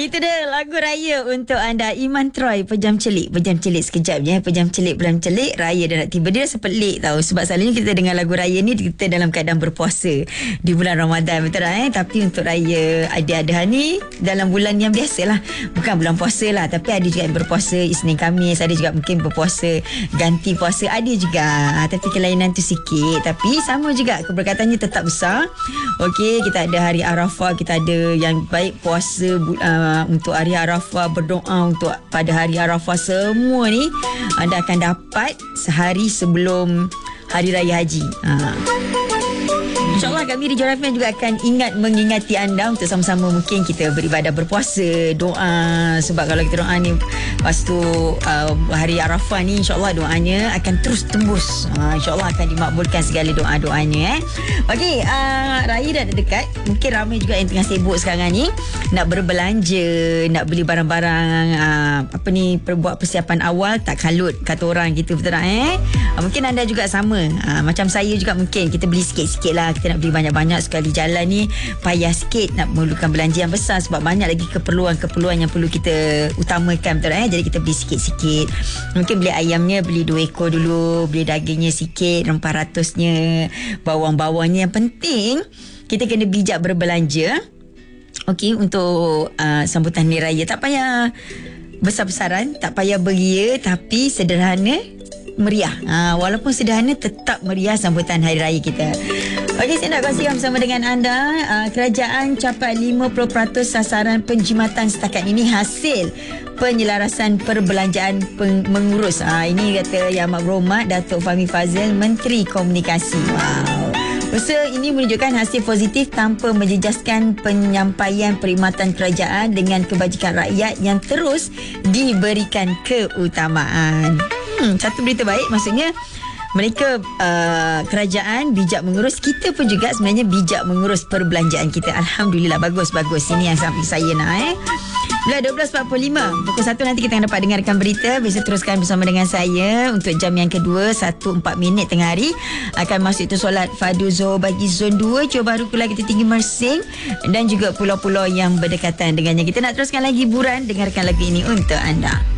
Itu dia lagu raya untuk anda. Iman Troy, Pejam Celik. Pejam Celik sekejap je. Pejam Celik, Pejam Celik. Raya dah nak tiba. Dia rasa pelik tau. Sebab selalunya kita dengar lagu raya ni, kita dalam keadaan berpuasa di bulan Ramadan. Betul tak? Tapi untuk raya Aidiladha ni dalam bulan yang biasa lah. Bukan bulan puasa lah. Tapi ada juga yang berpuasa Isnin Khamis. Ada juga mungkin berpuasa ganti puasa. Ada juga. Tapi kelainan tu sikit. Tapi sama juga. Keberkatannya tetap besar. Okey, kita ada hari Arafah. Kita ada yang baik puasa untuk hari Arafah, berdoa untuk pada hari Arafah. Semua ni anda akan dapat sehari sebelum Hari Raya Haji. InsyaAllah kami di Johor FM juga akan mengingati anda untuk sama-sama mungkin kita beribadah berpuasa, doa. Sebab kalau kita doa ni lepas tu hari Arafah ni, insyaAllah doanya akan terus tembus. InsyaAllah akan dimakbulkan segala doa-doanya. Okey, raya dah dekat. Mungkin ramai juga yang tengah sibuk sekarang ni nak berbelanja, nak beli barang-barang buat persiapan awal tak kalut kata orang gitu, betul tak mungkin anda juga sama. Macam saya juga mungkin kita beli sikit-sikit lah. Kita nak beli banyak-banyak sekali jalan ni payah sikit, nak memerlukan belanja yang besar sebab banyak lagi keperluan-keperluan yang perlu kita utamakan, betul jadi kita beli sikit-sikit. Mungkin beli ayamnya beli 2 ekor dulu, beli dagingnya sikit, rempah ratusnya, bawang-bawangnya. Yang penting kita kena bijak berbelanja. Okey, untuk sambutan Hari Raya. Tak payah besar-besaran, tak payah beria, tapi sederhana meriah. Walaupun sederhana tetap meriah sambutan Hari Raya kita. Okey, saya nak kongsikan bersama dengan anda. Kerajaan capai 50% sasaran penjimatan setakat ini hasil penyelarasan perbelanjaan mengurus. Ini kata Yang Amat Berhormat Datuk Fahmi Fadzil, Menteri Komunikasi. Wow. Usaha ini menunjukkan hasil positif tanpa menjejaskan penyampaian perkhidmatan kerajaan dengan kebajikan rakyat yang terus diberikan keutamaan. Satu berita baik, maksudnya mereka kerajaan bijak mengurus, kita pun juga sebenarnya bijak mengurus perbelanjaan kita. Alhamdulillah, bagus. Ini yang saya nak. Bila 12.45 pukul 1 nanti kita akan dapat dengarkan berita. Bisa teruskan bersama dengan saya untuk jam yang kedua, 1:04 tengah hari akan masuk itu solat fardu Zuhur bagi zon 2, Johor Bahru, Kuala Kita Tinggi, Mersing dan juga pulau-pulau yang berdekatan dengannya. Kita nak teruskan lagi hiburan. Dengarkan lagu ini untuk anda.